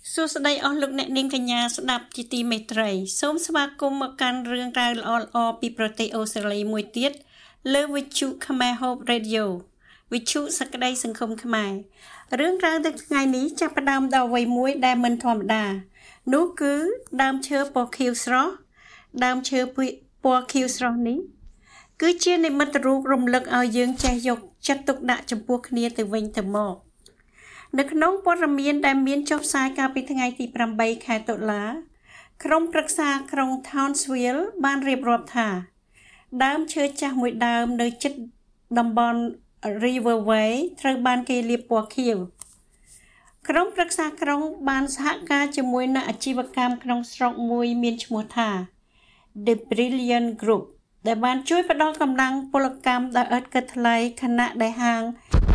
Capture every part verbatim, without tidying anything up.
សួស្តីអស់លោកអ្នកនាងកញ្ញាស្ដាប់ជាទីមេត្រីសូមស្វាគមន៍មកកាន់រឿងរ៉ាវល្អៗពីប្រទេសអូស្ត្រាលីមួយទៀតលើវិទ្យុខ្មែរ Hope Radio វិទ្យុសក្តីសង្ឃឹមខ្មែររឿងរ៉ាវនៅថ្ងៃនេះចាប់ផ្ដើមដល់អ្វីមួយដែលមិនធម្មតានោះគឺដើមឈើពណ៌ខៀវស្រស់ដើមឈើពណ៌ខៀវស្រស់នេះគឺជានិមិត្តរូបរំលឹកឲ្យយើងចេះយកចិត្តទុកដាក់ចំពោះគ្នាទៅវិញទៅមកនៅក្នុងព័ត៌មានដែលមានចុះផ្សាយកាលពីថ្ងៃទីប្រាំបីខែតុលាក្រុមប្រឹក្សាក្រុង Townsville បានរៀបរាប់ថាដើមឈើចាស់មួយដើមនៅជិតតំបន់ Riverway ត្រូវបានគេលាបពណ៌ខៀវក្រុមប្រឹក្សាក្រុងបានសហការជាមួយអ្នកអាជីវកម្មក្នុងស្រុកមួយមានឈ្មោះថា The Brilliant Group ដែលបានជួយផ្ដល់កម្លាំងពលកម្មដោយឥតគិតថ្លៃខណៈដែលហាង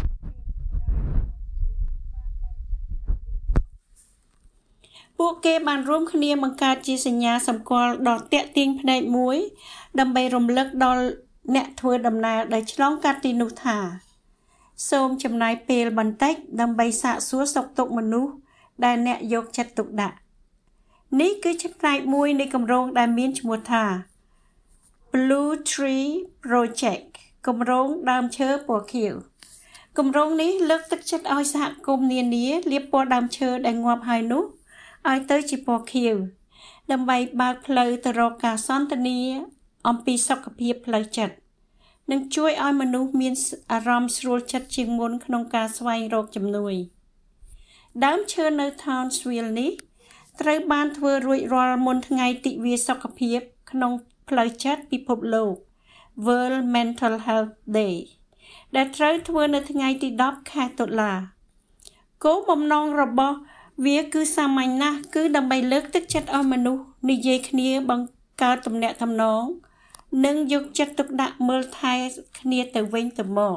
ពួកគេបានរួមគ្នាបង្កើតជាសញ្ញាសម្គាល់ដ៏ទាក់ទាញភ្នែកមួយដើម្បីរំលឹកដល់អ្នកធ្វើដំណើរដែលឆ្លងកាត់ទីនោះថាសូមចំណាយពេលបន្តិចដើម្បីសាកសួរសុខទុក្ខមនុស្សដែលអ្នកយកចិត្តទុកដាក់នេះគឺជាផ្នែកមួយនៃគម្រោងដែលមានឈ្មោះថា Blue Tree Project គម្រោងដើមឈើពណ៌ខៀវគម្រោងនេះលើកទឹកចិត្តឲ្យសហគមន៍នានាលាបពណ៌ដើមឈើដែលងាប់ហើយនោះឲ្យទៅជាពណ៌ខៀវដើម្បីបើកផ្លូវទៅរកការសន្ទនាអំពីសុខភាពផ្លូវចិត្តនិងជួយឲ្យមនុស្សមានអារម្មណ៍ស្រួលចិត្តជាងមុនក្នុងការស្វែងរកជំនួយដើមឈើនៅ Townsville នេះត្រូវបានធ្វើរួចរាល់មុនថ្ងៃទិវាសុខភាពក្នុងផ្លូវចិត្តពិភពលោក World Mental Health Day ដែលត្រូវធ្វើនៅថ្ងៃទីដប់ខែតុលាគោលបំណងរបស់វាគឺសាមញ្ញណាស់គឺដើម្បីលើកទឹកចិត្តឲ្យមនុស្សនិយាយគ្នាបង្កើតទំនាក់ទំនងនិងយកចិត្តទុកដាក់មើលថែគ្នាទៅវិញទៅមក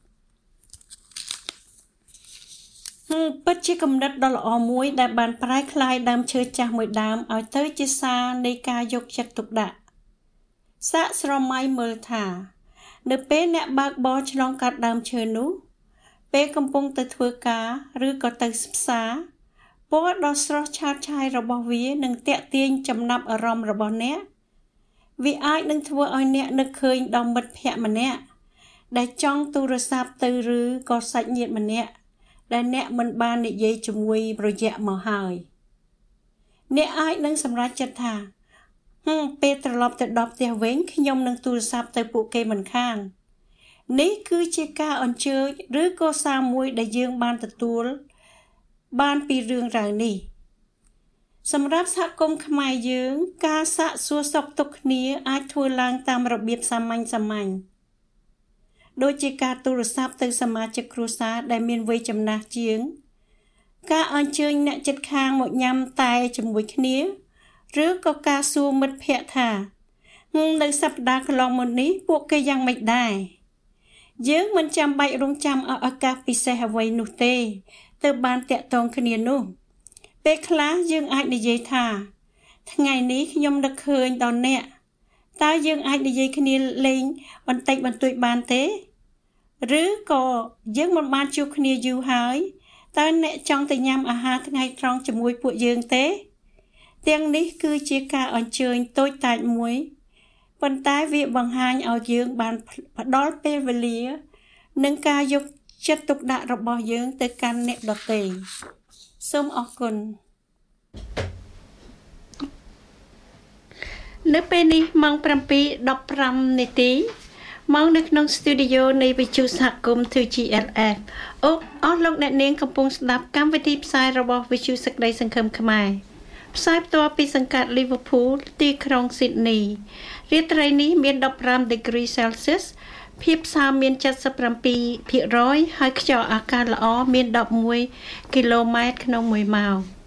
ហឹមពិតជាគំនិតដ៏ល្អមួយដែលបានប្រែក្លាយដើមឈើចាស់មួយដើមឲ្យទៅជាសារនៃការយកចិត្តទុកដាក់សាកស្រមៃមើលថានៅពេលអ្នកបើកបរឆ្លងកាត់ដើមឈើនោះពេលកំពុងទៅធ្វើការឬក៏ទៅផ្សារពណ៌ដ៏ស្រស់ឆើតឆាយរបស់វានឹងទាក់ទាញចំណាប់អារម្មណ៍របស់អ្នកវាអាចនឹងធ្វើឲ្យអ្នកនឹកឃើញដល់មិត្តភក្តិម្នាក់ដែលចង់ទូរស័ព្ទទៅឬក៏សាច់ញាតិម្នាក់ដែលអ្នកមិនបាននិយាយជាមួយរយៈមកហើយអ្នកអាចនឹងសម្រេចចិត្តថាហឹមពេលត្រឡប់ទៅដល់ផ្ទះវិញខ្ញុំនឹងទូរស័ព្ទទៅពួកគេមិនខាននេះគឺជាការអញ្ជើញឬក៏សារមួយដែលយើងបានទទួលបានពីរឿងរ៉ាវនេះសម្រាប់សហគមន៍ខ្មែរយើងការសាកសួរសុខទុក្ខគ្នាអាចធ្វើឡើងតាមរបៀបសាមញ្ញសាមញ្ញដូចជាការទូរស័ព្ទទៅសមាជិកគ្រួសារដែលមានវ័យចំណាស់ជាងការអញ្ជើញអ្នកជិតខាងមកញ៉ាំតែជាមួយគ្នាឬក៏ការសួរមិត្តភក្តិថានៅសប្តាហ៍កន្លងមកនេះពួកគេយ៉ាងម៉េចដែរយើងមិនចាំបាច់រងចាំឱកាសពិសេសអ្វីនោះទេទើបបានតាក់ទងគ្នានោះពេលខ្លះយើងអាចនិយាយថាថ្ងៃនេះខ្ញុំនឹកឃើញដល់អ្នកតើយើងអាចនិយាយគ្នាលេងបន្តិចបន្តួចបានទេឬក៏យើងមិនបានជួបគ្នាយូរហើយតើអ្នកចង់ទៅញ៉ាំអាហារថ្ងៃត្រង់ជាមួយពួកយើងទេទាំងនេះគឺជាការអញ្ជើញតូចតាចមួយប៉ុន្តែវាបង្ហាញឲ្យយើងបានផ្ដល់ពេលវេលានិងការយកចិត្តទុកដាក់របស់យើងទៅកាន់អ្នកដទៃសូមអរគុណនៅពេលនេះម៉ោងប្រាំពីរដប់ប្រាំនាទីម៉ោងនៅក្នុងស្ទូឌីយោនៃវិទ្យុសហគមន៍ two G L F អូអស់លោកអ្នកនាងកំពុងស្ដាប់កម្មវិធីផ្សាយរបស់វិទ្យុសេចក្តីសង្ឃឹមខ្មែរផ្សាយផ្ទាល់ពីសង្កាត់ Liverpool ទីក្រុង Sydney រាត្រីនេះមានដប់ប្រាំ degree Celsius ភាពផ្សាមានseventy-seven percent ហើយខ្យល់អាកាសល្អមានelevenគីឡូម៉ែត្រក្នុងមួយម៉ោង